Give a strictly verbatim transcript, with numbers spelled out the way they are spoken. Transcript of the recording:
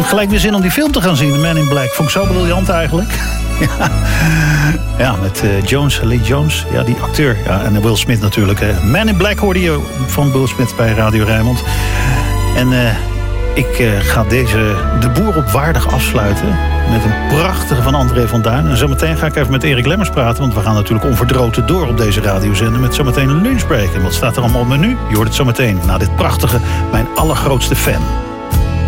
heb gelijk weer zin om die film te gaan zien. The Man in Black. Vond ik zo briljant eigenlijk. Ja, ja met uh, Jones, Lee Jones. Ja, die acteur. Ja, en Will Smith natuurlijk. Hè. Man in Black hoorde je van Will Smith bij Radio Rijnmond. En uh, ik uh, ga deze De Boer op Waardig afsluiten. Met een prachtige van André van Duin. En zometeen ga ik even met Erik Lemmers praten. Want we gaan natuurlijk onverdroten door op deze radiozender. Met zometeen een lunchbreak. En wat staat er allemaal op menu? Je hoort het zometeen na dit prachtige Mijn Allergrootste Fan.